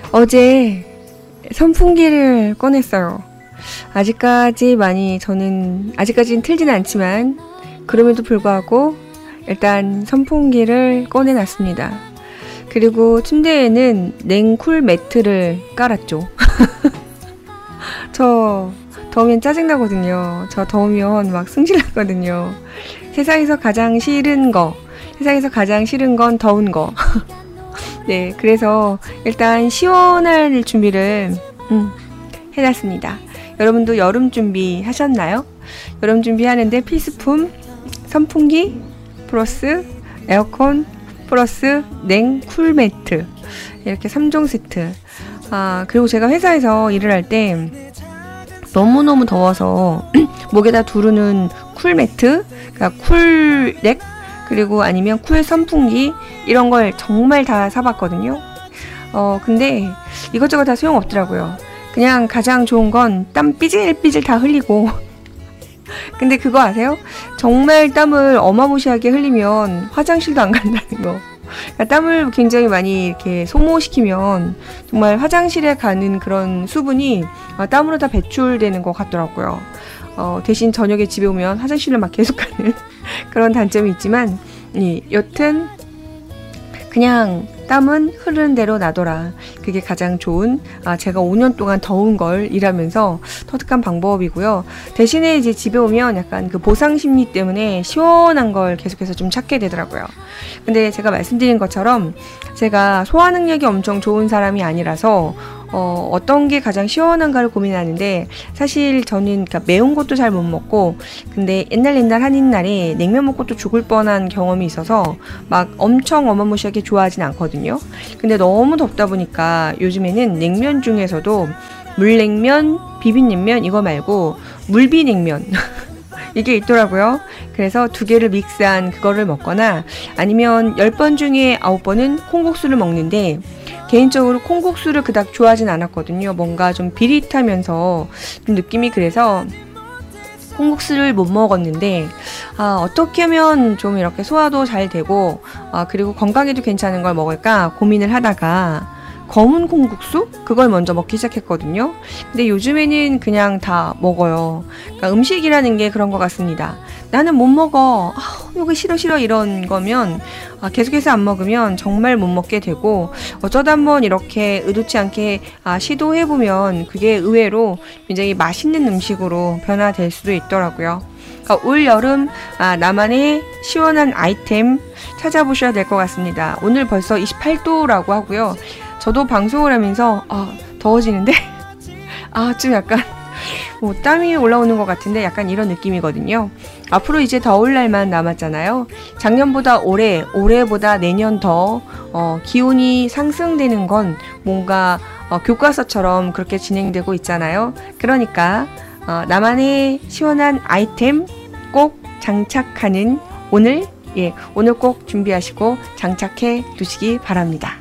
어제 선풍기를 꺼냈어요. 저는 아직까지는 틀지는 않지만, 그럼에도 불구하고 일단 선풍기를 꺼내놨습니다. 그리고 침대에는 냉쿨 매트를 깔았죠. 저 더우면 짜증나거든요. 저 더우면 막 승질나거든요. 세상에서 가장 싫은 건 더운 거. 네, 그래서 일단 시원할 준비를 해놨습니다. 여러분도 여름 준비 하셨나요? 여름 준비하는데 필수품 선풍기 플러스 에어컨 플러스 냉쿨 매트, 이렇게 3종 세트. 그리고 제가 회사에서 일을 할 때 너무너무 더워서 목에다 두르는 쿨 매트, 그러니까 쿨넥, 그리고 아니면 쿨 선풍기, 이런 걸 정말 다 사봤거든요. 근데 이것저것 다 소용없더라고요. 그냥 가장 좋은 건 땀 삐질삐질 다 흘리고. 근데 그거 아세요? 정말 땀을 어마무시하게 흘리면 화장실도 안 간다는 거. 그러니까 땀을 굉장히 많이 이렇게 소모시키면 정말 화장실에 가는 그런 수분이 땀으로 다 배출되는 것 같더라고요. 대신 저녁에 집에 오면 화장실을 막 계속 가는 그런 단점이 있지만, 여튼 그냥 땀은 흐르는 대로 나더라. 그게 가장 좋은, 제가 5년 동안 더운 걸 일하면서 터득한 방법이고요. 대신에 이제 집에 오면 약간 그 보상 심리 때문에 시원한 걸 계속해서 좀 찾게 되더라고요. 근데 제가 말씀드린 것처럼 제가 소화 능력이 엄청 좋은 사람이 아니라서 어떤 게 가장 시원한가를 고민하는데, 사실 저는 그러니까 매운 것도 잘 못 먹고, 근데 옛날 한인날에 냉면 먹고 또 죽을 뻔한 경험이 있어서 막 엄청 어마무시하게 좋아하진 않거든요. 근데 너무 덥다 보니까 요즘에는 냉면 중에서도 물냉면, 비빔냉면 이거 말고 물비냉면 이게 있더라고요. 그래서 두 개를 믹스한 그거를 먹거나, 아니면 10번 중에 9번은 콩국수를 먹는데, 개인적으로 콩국수를 그닥 좋아하진 않았거든요. 뭔가 좀 비릿하면서 좀 느낌이, 그래서 콩국수를 못 먹었는데, 어떻게 하면 좀 이렇게 소화도 잘 되고, 그리고 건강에도 괜찮은 걸 먹을까 고민을 하다가 검은 콩국수? 그걸 먼저 먹기 시작했거든요. 근데 요즘에는 그냥 다 먹어요. 그러니까 음식이라는 게 그런 것 같습니다. 나는 못 먹어. 이거 싫어 이런 거면 계속해서 안 먹으면 정말 못 먹게 되고, 어쩌다 한번 이렇게 의도치 않게 시도해보면 그게 의외로 굉장히 맛있는 음식으로 변화될 수도 있더라고요. 그러니까 올 여름 나만의 시원한 아이템 찾아보셔야 될 것 같습니다. 오늘 벌써 28도라고 하고요. 저도 방송을 하면서 더워지는데 좀 약간 땀이 올라오는 것 같은데, 약간 이런 느낌이거든요. 앞으로 이제 더울 날만 남았잖아요. 작년보다 올해보다 내년 더 기온이 상승되는 건 뭔가 교과서처럼 그렇게 진행되고 있잖아요. 그러니까 나만의 시원한 아이템 꼭 장착하는 오늘 꼭 준비하시고 장착해 두시기 바랍니다.